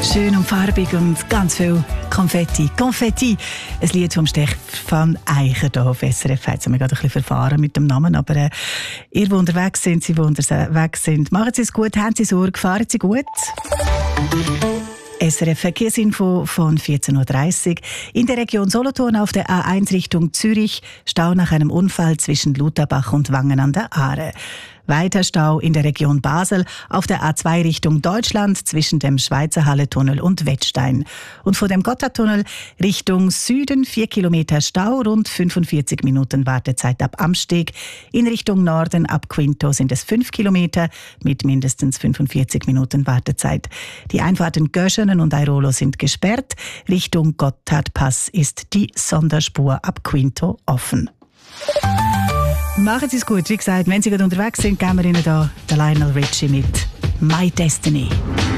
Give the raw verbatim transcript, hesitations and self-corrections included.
Schön und farbig und ganz viel Konfetti. Konfetti, ein Lied vom Stefan Eicherdorf. S R F hat sich gerade ein bisschen verfahren mit dem Namen, aber äh, ihr, die unterwegs sind, sie, die unterwegs sind, machen Sie es gut, haben Sie Sorge, fahren Sie gut. S R F Verkehrsinfo von vierzehn Uhr dreißig. In der Region Solothurn auf der A eins Richtung Zürich Stau nach einem Unfall zwischen Lutherbach und Wangen an der Aare. Weiter Stau in der Region Basel auf der A zwei Richtung Deutschland zwischen dem Schweizer Halle-Tunnel und Wettstein. Und vor dem Gotthardtunnel Richtung Süden vier Kilometer Stau, rund fünfundvierzig Minuten Wartezeit ab Amsteg. In Richtung Norden ab Quinto sind es fünf Kilometer mit mindestens fünfundvierzig Minuten Wartezeit. Die Einfahrten Göschenen und Airolo sind gesperrt. Richtung Gotthardpass ist die Sonderspur ab Quinto offen. Machen Sie es gut. Wie gesagt, wenn Sie gerade unterwegs sind, geben wir Ihnen da den Lionel Richie mit «My Destiny».